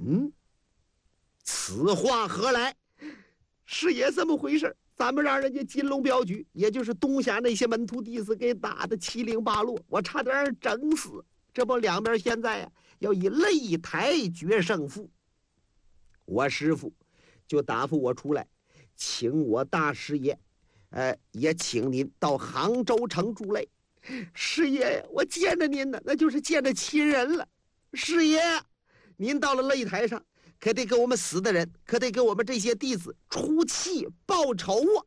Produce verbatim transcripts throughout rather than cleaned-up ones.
嗯，此话何来？师爷这么回事，咱们让人家金龙镖局，也就是东峡那些门徒弟子给打得七零八落，我差点儿整死。这不两边现在呀、啊，要以擂台决胜负。我师父就答复我出来，请我大师爷，呃，也请您到杭州城助擂。师爷，我见着您呢，那就是见着亲人了。师爷，您到了擂台上，可得给我们死的人，可得给我们这些弟子出气报仇啊！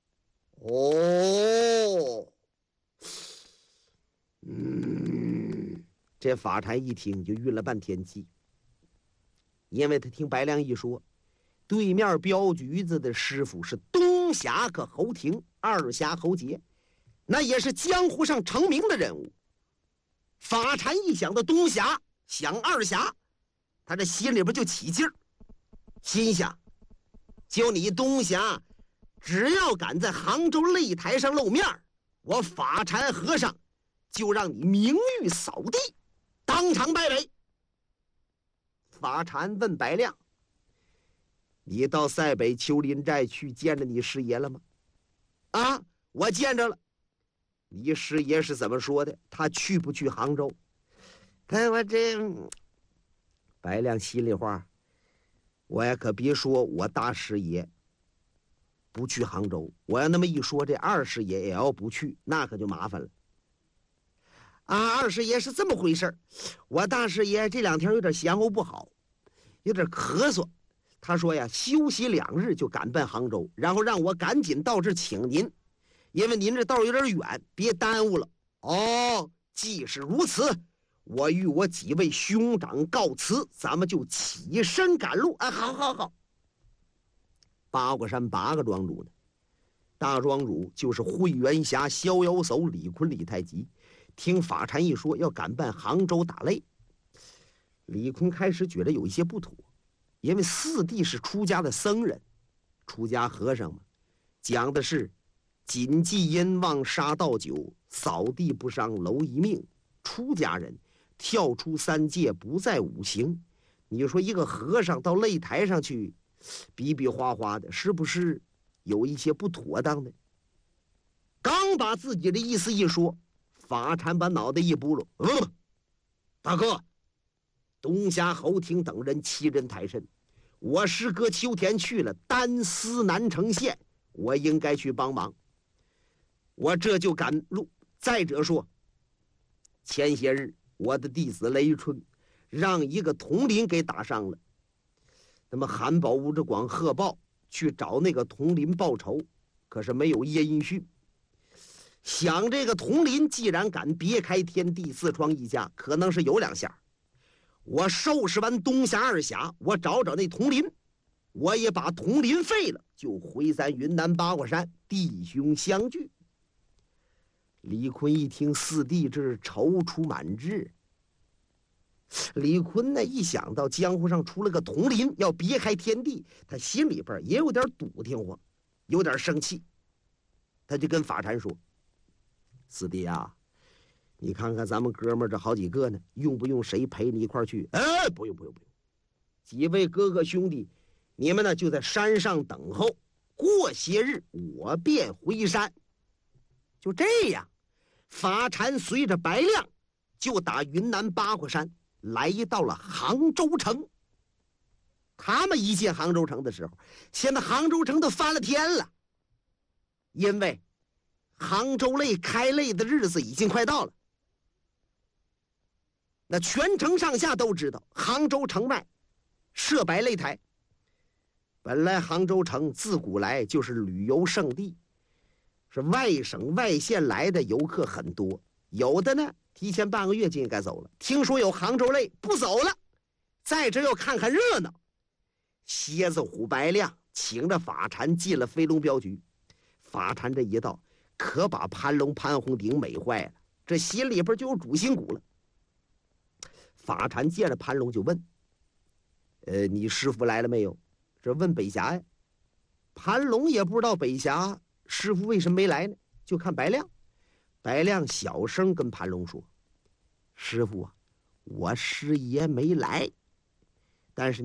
哦，嗯，这法禅一听就晕了半天气，因为他听白亮一说，对面镖局子的师傅是东峡可侯廷，二峡侯杰，那也是江湖上成名的人物。法禅一想到东峡，想二峡，他这心里边就起劲儿，心想：就你东峡，只要敢在杭州擂台上露面，我法禅和尚就让你名誉扫地，当场败北。法禅问白亮：你到塞北丘陵寨去见着你师爷了吗？啊，我见着了。你师爷是怎么说的？他去不去杭州？哎，我这白亮心里话，我呀可别说我大师爷不去杭州，我要那么一说，这二师爷也要不去，那可就麻烦了。啊，二师爷是这么回事，我大师爷这两天有点闲喉不好，有点咳嗽。他说呀，休息两日就赶奔杭州，然后让我赶紧到这请您，因为您这道有点远，别耽误了。哦，既是如此，我与我几位兄长告辞，咱们就起身赶路。啊，好好好。八卦山八个庄主呢，大庄主就是慧元峡逍遥叟李坤李太极，听法禅一说要赶奔杭州打擂，李坤开始觉得有一些不妥，因为四弟是出家的僧人，出家和尚嘛，讲的是谨记阴旺杀盗酒，扫地不伤蝼蚁命。出家人跳出三界，不在五行。你说一个和尚到擂台上去比比划划的，是不是有一些不妥当的？刚把自己的意思一说，法禅把脑袋一拨了：嗯，大哥，东峡侯廷等人欺人太甚，我师哥秋田去了，单丝南城县，我应该去帮忙，我这就赶路。再者说，前些日我的弟子雷春让一个统领给打伤了，那么韩宝、吴志广、贺豹去找那个统领报仇，可是没有音讯。想这个统领既然敢别开天地，自创一家，可能是有两下。我收拾完东峡二峡，我找找那统领，我也把统领废了，就回咱云南八卦山弟兄相聚。李坤一听四弟这是踌躇满志。李坤呢，一想到江湖上出了个统领要别开天地，他心里边也有点堵挺慌，有点生气。他就跟法禅说：四弟啊，你看看咱们哥们儿这好几个呢，用不用谁陪你一块儿去？哎，不用不用不用，几位哥哥兄弟，你们呢就在山上等候，过些日我便回山。就这样，法禅随着白亮就打云南八卦山来到了杭州城。他们一进杭州城的时候，现在杭州城都翻了天了，因为杭州擂开擂的日子已经快到了。那全城上下都知道，杭州城外设摆擂台。本来杭州城自古来就是旅游胜地，是外省外县来的游客很多，有的呢提前半个月就应该走了，听说有杭州擂不走了，在这要看看热闹。蝎子虎白亮请着法禅进了飞龙镖局，法禅这一到，可把潘龙潘红顶美坏了，这心里边就有主心骨了。法禅见了潘龙就问：呃，你师傅来了没有？这问北峡呀。潘龙也不知道北峡师傅为什么没来呢，就看白亮。白亮小声跟潘龙说：师傅啊，我师爷没来，但是